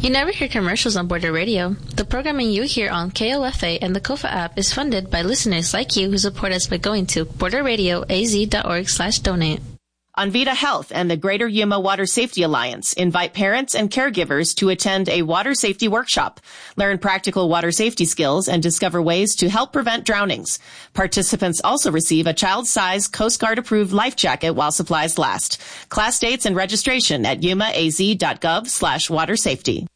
You never hear commercials on Border Radio. The programming you hear on KOFA and the KOFA app is funded by listeners like you who support us by going to borderradioaz.org/donate. Envita Health and the Greater Yuma Water Safety Alliance invite parents and caregivers to attend a water safety workshop, learn practical water safety skills, and discover ways to help prevent drownings. Participants also receive a child-size Coast Guard-approved life jacket while supplies last. Class dates and registration at yumaaz.gov/watersafety.